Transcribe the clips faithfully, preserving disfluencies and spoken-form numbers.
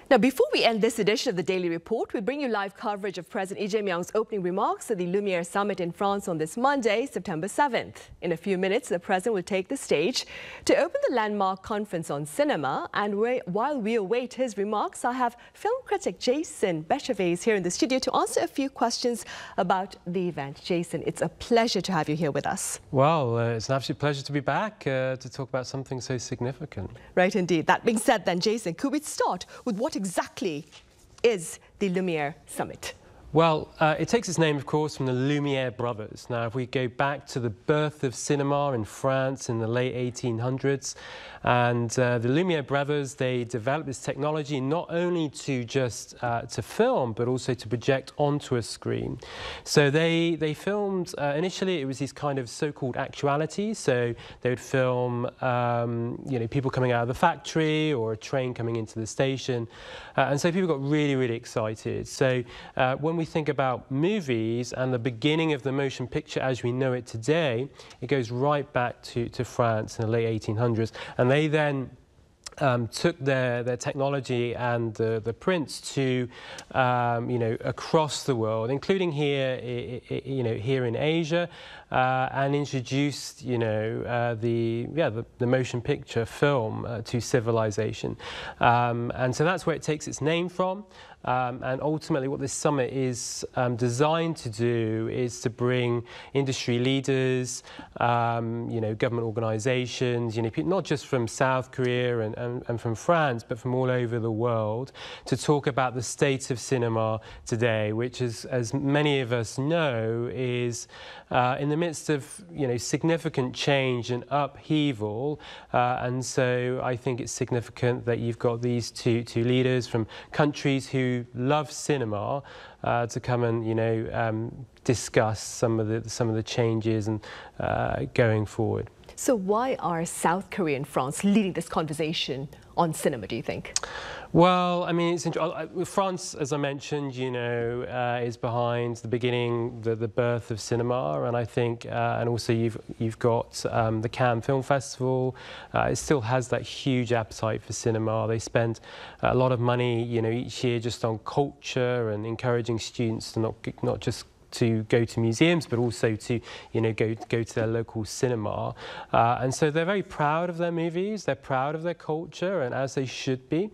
Now, before we end this edition of the Daily Report, we bring you live coverage of President Lee Jae-myung's opening remarks at the Lumiere Summit in France on this Monday, September seventh. In a few minutes, the president will take the stage to open the landmark conference on cinema. And we, while we await his remarks, I have film critic Jason Bechervaise here in the studio to answer a few questions about the event. Jason, it's a pleasure to have you here with us. Well, uh, it's an absolute pleasure to be back uh, to talk about something so significant. Right, indeed. That being said then, Jason, could we start with what exactly is the Lumiere Summit? Well, uh, it takes its name, of course, from the Lumiere brothers. Now, if we go back to the birth of cinema in France in the late eighteen hundreds, and uh, the Lumiere brothers, they developed this technology not only to just uh, to film, but also to project onto a screen. So they they filmed uh, initially. It was these kind of so-called actualities. So they would film, um, you know, people coming out of the factory or a train coming into the station, uh, and so people got really, really excited. So uh, when we We think about movies and the beginning of the motion picture as we know it today, it goes right back to, to France in the late eighteen hundreds. And they then Um, took their, their technology and the, the prints to, um, you know, across the world, including here, I, I, you know, here in Asia, uh, and introduced, you know, uh, the, yeah, the, the motion picture film uh, to civilization. Um, and so that's where it takes its name from. Um, and ultimately what this summit is um, designed to do is to bring industry leaders, um, you know, government organizations, you know, not just from South Korea and, and, and from France, but from all over the world to talk about the state of cinema today, which is, as many of us know, is uh, in the midst of, you know, significant change and upheaval. Uh, and so I think it's significant that you've got these two, two leaders from countries who love cinema uh, to come and, you know, um, discuss some of the some of the changes and uh, going forward. So why are South Korea and France leading this conversation on cinema, do you think? Well, I mean, it's interesting. France, as I mentioned, you know, uh, is behind the beginning, the, the birth of cinema, and I think, uh, and also you've you've got um, the Cannes Film Festival. Uh, it still has that huge appetite for cinema. They spend a lot of money, you know, each year just on culture and encouraging students to not not just to go to museums, but also to, you know, go go to their local cinema, uh, and so they're very proud of their movies. They're proud of their culture, and as they should be.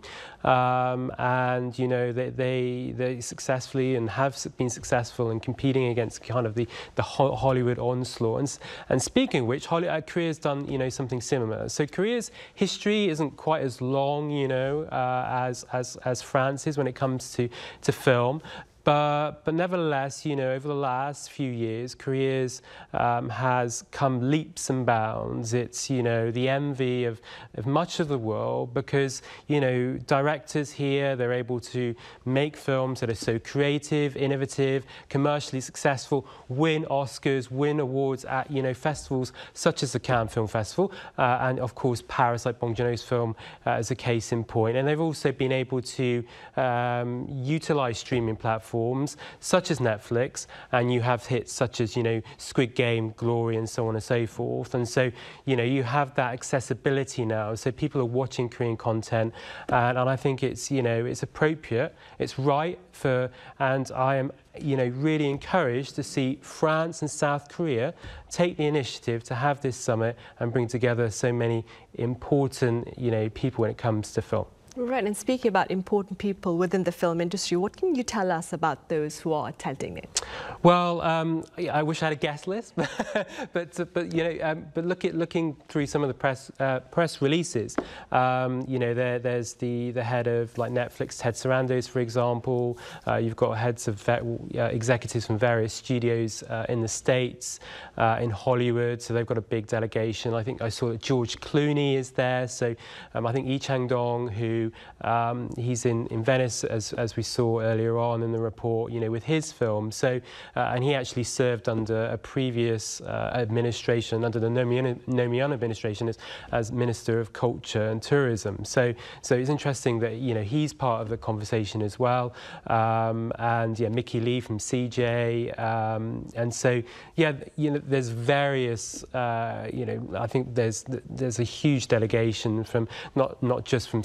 Um, and you know, they, they they successfully and have been successful in competing against kind of the the Hollywood onslaught. And, and speaking of which, Hollywood, Korea's done, you know, something similar. So Korea's history isn't quite as long, you know, uh, as as as France's when it comes to to film. But, but nevertheless, you know, over the last few years, Korea's um, has come leaps and bounds. It's, you know, the envy of, of much of the world because, you know, directors here, they're able to make films that are so creative, innovative, commercially successful, win Oscars, win awards at, you know, festivals such as the Cannes Film Festival, uh, and of course Paris, like Bong Joon-ho's film, uh, as a case in point. And they've also been able to um, utilize streaming platforms such as Netflix, and you have hits such as, you know, Squid Game, Glory, and so on and so forth. And so, you know, you have that accessibility now. So people are watching Korean content, and, and I think it's, you know, it's appropriate, it's right for, and I am, you know, really encouraged to see France and South Korea take the initiative to have this summit and bring together so many important, you know, people when it comes to film. Right, and speaking about important people within the film industry, what can you tell us about those who are attending it? Well, um, I wish I had a guest list, but but you know, um, but look at looking through some of the press uh, press releases. Um, you know, there there's the the head of like Netflix, Ted Sarandos, for example. Uh, you've got heads of uh, executives from various studios uh, in the States, uh, in Hollywood. So they've got a big delegation. I think I saw that George Clooney is there. So um, I think Lee Chang-dong, who Um, he's in, in Venice, as, as we saw earlier on in the report, you know, with his film. So, uh, and he actually served under a previous uh, administration, under the Nomian administration, as, as Minister of Culture and Tourism. So, so it's interesting that, you know, he's part of the conversation as well. Um, and yeah, Mickey Lee from C J. Um, and so, yeah, you know, there's various, uh, you know, I think there's there's a huge delegation from not not just from South Korea,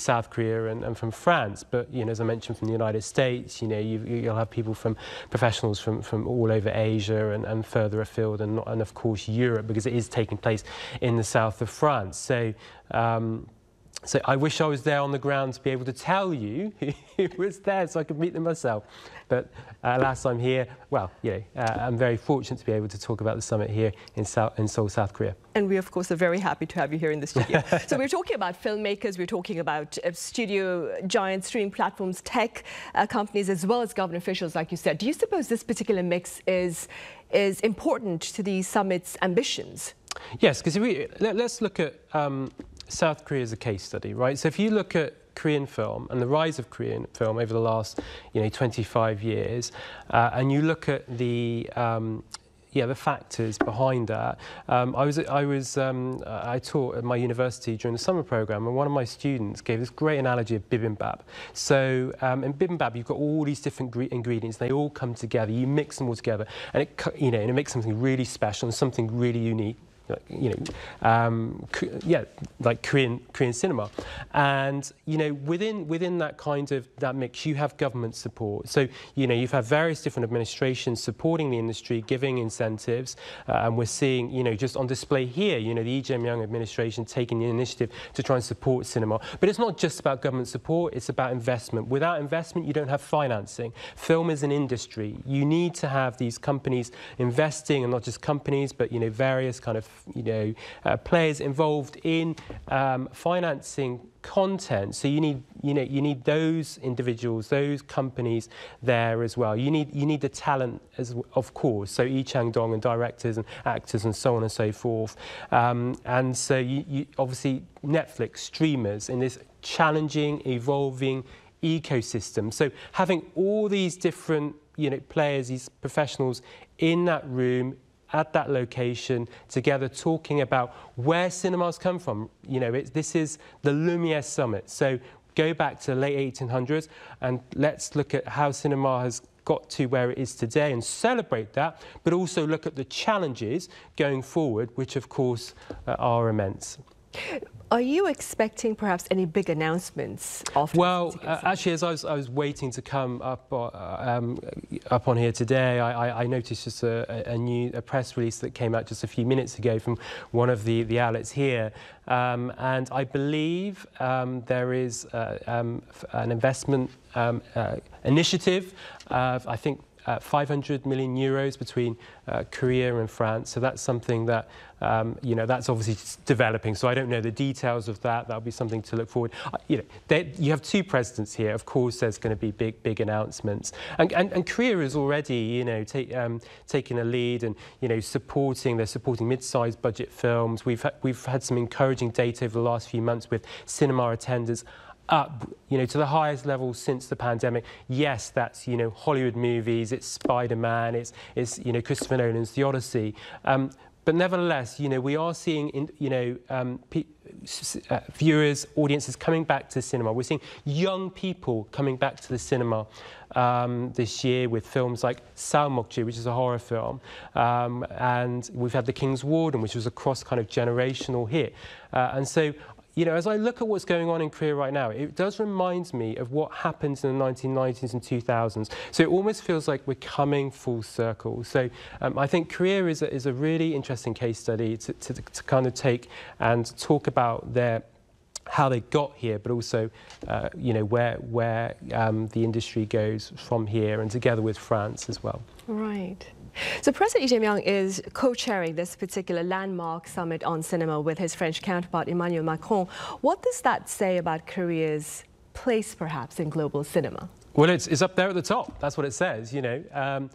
Korea and, and from France. But, you know, as I mentioned, from the United States, you know, you, you'll have people from professionals from, from all over Asia and, and further afield, and, and of course Europe, because it is taking place in the south of France. So, um, So I wish I was there on the ground to be able to tell you who was there so I could meet them myself. But uh, alas, I'm here. Well, you know, uh, I'm very fortunate to be able to talk about the summit here in, South, in Seoul, South Korea. And we, of course, are very happy to have you here in the studio. So we're talking about filmmakers, we're talking about uh, studio giants, streaming platforms, tech uh, companies, as well as government officials, like you said. Do you suppose this particular mix is, is important to the summit's ambitions? Yes, because we, let, let's look at um, South Korea as a case study, right? So if you look at Korean film and the rise of Korean film over the last, you know, twenty-five years, uh, and you look at the um, yeah, the factors behind that. Um, I was, I was, um, I taught at my university during the summer program, and one of my students gave this great analogy of bibimbap. So um, in bibimbap, you've got all these different ingredients. They all come together. You mix them all together, and it, you know, and it makes something really special and something really unique. Like, you know, um, yeah, like Korean Korean cinema, and you know, within within that kind of that mix, you have government support. So you know, you've had various different administrations supporting the industry, giving incentives, uh, and we're seeing, you know, just on display here, you know, the Lee Jae-myung administration taking the initiative to try and support cinema. But it's not just about government support; it's about investment. Without investment, you don't have financing. Film is an industry. You need to have these companies investing, and not just companies, but you know, various kind of you know, uh, players involved in um, financing content. So you need, you know, you need those individuals, those companies there as well. You need, you need the talent, as of course. So Lee Chang-dong and directors and actors and so on and so forth. Um, and so you, you obviously Netflix, streamers in this challenging, evolving ecosystem. So having all these different, you know, players, these professionals in that room, at that location, together talking about where cinemas come from. You know, it, this is the Lumiere Summit. So go back to the late eighteen hundreds and let's look at how cinema has got to where it is today and celebrate that, but also look at the challenges going forward, which of course uh, are immense. Are you expecting perhaps any big announcements after? Well, uh, actually, as I was, I was waiting to come up uh, um, up on here today, I, I noticed just a, a new a press release that came out just a few minutes ago from one of the, the outlets here. Um, and I believe um, there is uh, um, an investment um, uh, initiative, uh, I think, Uh, five hundred million euros between uh, Korea and France. So that's something that, um, you know, that's obviously developing. So I don't know the details of that. That'll be something to look forward. Uh, you know, they, you have two presidents here. Of course, there's going to be big, big announcements. And, and, and Korea is already, you know, take, um, taking a lead and, you know, supporting, they're supporting mid-sized budget films. We've, ha we've had some encouraging data over the last few months with cinema attendance up, you know, to the highest level since the pandemic. Yes, that's, you know, Hollywood movies, it's Spider-Man, it's, it's, you know, Christopher Nolan's The Odyssey. Um, but nevertheless, you know, we are seeing, in, you know, um, pe uh, viewers, audiences coming back to cinema. We're seeing young people coming back to the cinema um, this year with films like Saeulmokji, which is a horror film. Um, and we've had The King's Warden, which was a cross kind of generational hit. Uh, and so, you know, as I look at what's going on in Korea right now, it does remind me of what happened in the nineteen nineties and two thousands. So it almost feels like we're coming full circle. So um, I think Korea is a, is a really interesting case study to, to, to kind of take and talk about their how they got here, but also, uh, you know, where where um, the industry goes from here, and together with France as well. Right. So President Lee Jae-myung is co-chairing this particular landmark summit on cinema with his French counterpart Emmanuel Macron. What does that say about Korea's place, perhaps, in global cinema? Well, it's, it's up there at the top. That's what it says, you know. Um,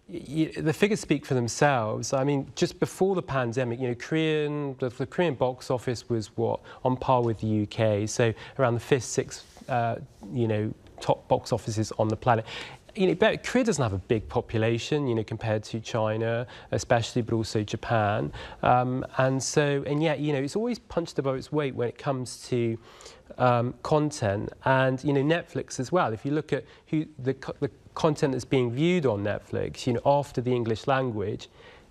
y the figures speak for themselves. I mean, just before the pandemic, you know, Korean, the, the Korean box office was, what, on par with the U K. So around the fifth, sixth, uh, you know, top box offices on the planet. You know, but Korea doesn't have a big population, you know, compared to China, especially, but also Japan. Um, and so, and yet, you know, it's always punched above its weight when it comes to um, content, and you know, Netflix as well. If you look at who the, the content that's being viewed on Netflix, you know, after the English language,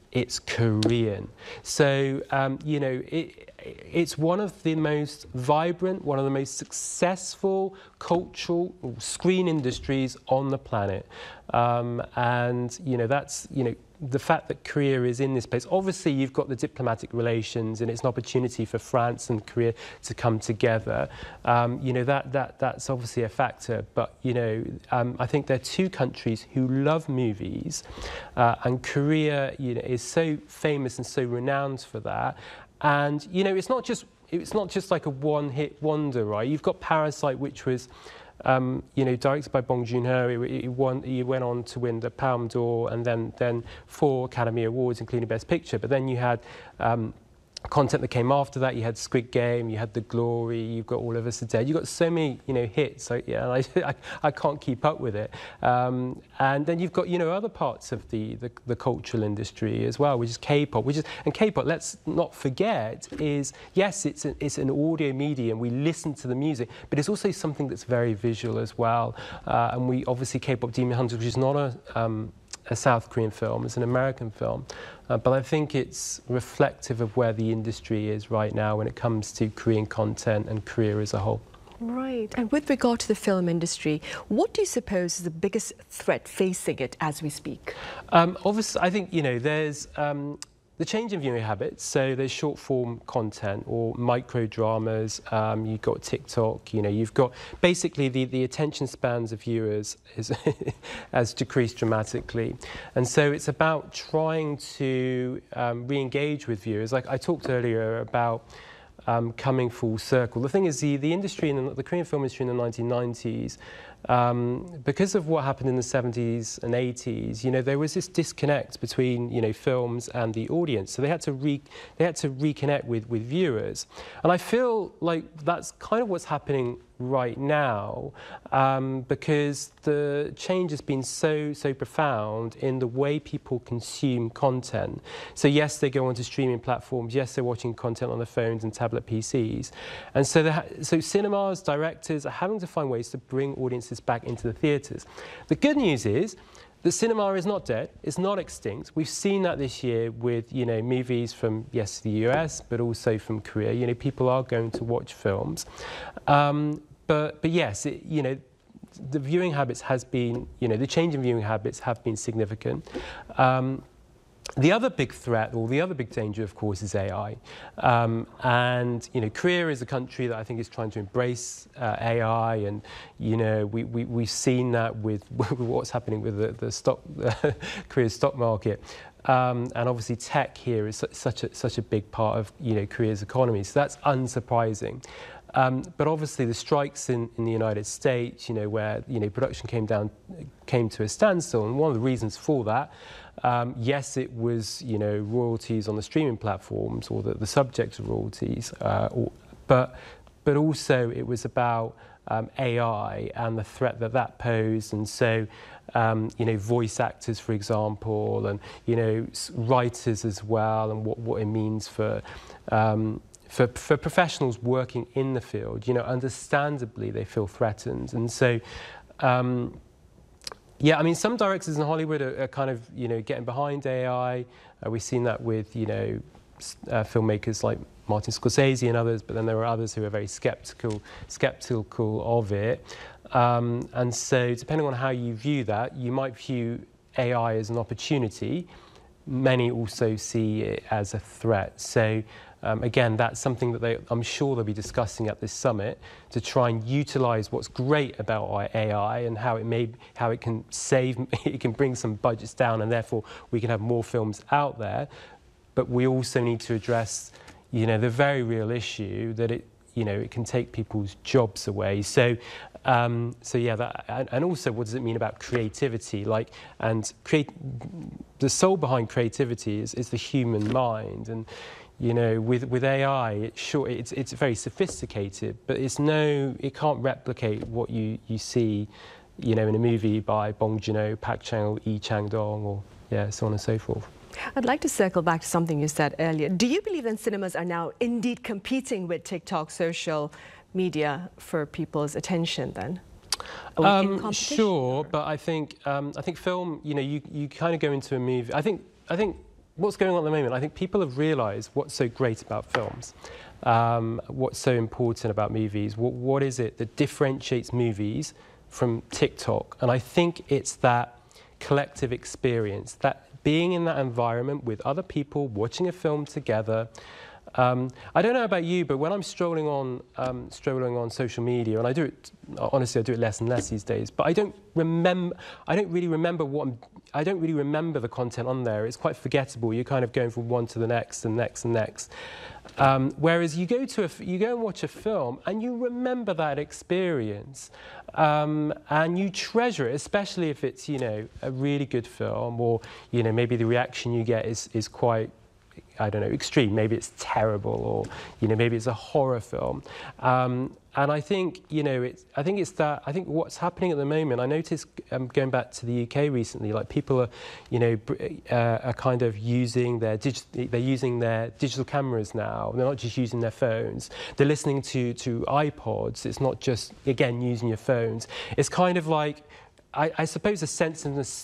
it's Korean. So, um, you know, it, it's one of the most vibrant, one of the most successful cultural screen industries on the planet. Um, and, you know, that's, you know, the fact that Korea is in this place. Obviously, you've got the diplomatic relations, and it's an opportunity for France and Korea to come together. Um, you know, that that that's obviously a factor. But, you know, um, I think they're two countries who love movies, uh, and Korea, you know, is so famous and so renowned for that. And, you know, it's not just it's not just like a one-hit wonder, right? You've got Parasite, which was Um, you know, directed by Bong Joon-ho. He, he, won, he went on to win the Palme d'Or and then, then four Academy Awards, including Best Picture. But then you had um, content that came after that. You had Squid Game, you had The Glory, you've got All of Us Are Dead. You've got so many, you know, hits. So, yeah, I, I, I can't keep up with it. Um, and then you've got, you know, other parts of the, the, the cultural industry as well, which is K-pop. Which is, and K-pop, let's not forget, is, yes, it's, a, it's an audio medium. We listen to the music, but it's also something that's very visual as well. Uh, and we, obviously, K-pop Demon Hunters, which is not a... Um, a South Korean film, it's an American film. Uh, but I think it's reflective of where the industry is right now when it comes to Korean content and Korea as a whole. Right. And with regard to the film industry, what do you suppose is the biggest threat facing it as we speak? Um, obviously, I think, you know, there's... Um, the change in viewing habits, so there's short-form content or micro-dramas, um, you've got TikTok, you know, you've got... Basically, the, the attention spans of viewers is has decreased dramatically. And so it's about trying to um, re-engage with viewers. Like I talked earlier about um, coming full circle. The thing is, the, the industry, in the, the Korean film industry in the nineteen nineties, Um, because of what happened in the seventies and eighties, you know, there was this disconnect between, you know, films and the audience. So they had to re they had to reconnect with with viewers, and I feel like that's kind of what's happening right now, um, because the change has been so so profound in the way people consume content. So yes, they go onto streaming platforms. Yes, they're watching content on their phones and tablet P Cs, and so so cinemas, directors are having to find ways to bring audiences back into the theatres. The good news is the cinema is not dead, it's not extinct. We've seen that this year with, you know, movies from, yes, the U S, but also from Korea. You know, people are going to watch films. Um, but, but yes, it, you know, the viewing habits has been, you know, the change in viewing habits have been significant. Um, The other big threat, or the other big danger, of course, is A I. Um, and, you know, Korea is a country that I think is trying to embrace uh, A I. And, you know, we, we, we've seen that with, with what's happening with the, the stock, uh, Korea's stock market. Um, and obviously tech here is su such, a, such a big part of, you know, Korea's economy. So that's unsurprising. Um, but obviously the strikes in, in the United States, you know, where, you know, production came down, came to a standstill. And one of the reasons for that, um, yes, it was, you know, royalties on the streaming platforms, or the, the subject of royalties, uh, or, but, but also it was about um, A I and the threat that that posed. And so, um, you know, voice actors, for example, and, you know, writers as well, and what, what it means for... Um, For, for professionals working in the field, you know, understandably they feel threatened. And so, um, yeah, I mean, some directors in Hollywood are, are kind of, you know, getting behind A I. Uh, we've seen that with, you know, uh, filmmakers like Martin Scorsese and others, but then there are others who are very skeptical, skeptical of it. Um, and so, depending on how you view that, you might view A I as an opportunity. Many also see it as a threat. So, Um, again, that's something that they, I'm sure they'll be discussing at this summit, to try and utilise what's great about A I and how it may, how it can save, it can bring some budgets down, and therefore we can have more films out there. But we also need to address, you know, the very real issue that it, you know, it can take people's jobs away. So, um, so yeah, that, and, and also, what does it mean about creativity? Like, and create, the soul behind creativity is, is the human mind. And you know, with with A I, it's sure it's it's very sophisticated, but it's no, it can't replicate what you you see, you know, in a movie by Bong Joon-ho, Park Chan-wook, Lee Chang-dong, or yeah, so on and so forth. I'd like to circle back to something you said earlier. Do you believe that cinemas are now indeed competing with TikTok, social media, for people's attention then? Um, sure, but I think um, I think film, you know, you you kind of go into a movie. I think I think what's going on at the moment, I think people have realised what's so great about films, um, what's so important about movies, what, what is it that differentiates movies from TikTok. And I think it's that collective experience, that being in that environment with other people, watching a film together. Um, I don't know about you, but when I'm strolling on, um, strolling on social media, and I do it, honestly, I do it less and less these days, but I don't remember, I don't really remember what I'm, I don't really remember the content on there. It's quite forgettable. You're kind of going from one to the next and next and next. Um, whereas you go to a, you go and watch a film and you remember that experience, um, and you treasure it, especially if it's, you know, a really good film, or, you know, maybe the reaction you get is, is quite, I don't know, extreme. Maybe it's terrible, or, you know, maybe it's a horror film. Um, and I think, you know, it's, I think it's that, I think what's happening at the moment, I noticed um, going back to the U K recently, like people are, you know, uh, are kind of using their, digi they're using their digital cameras now. They're not just using their phones. They're listening to, to iPods. It's not just, again, using your phones. It's kind of like, I, I suppose a sense of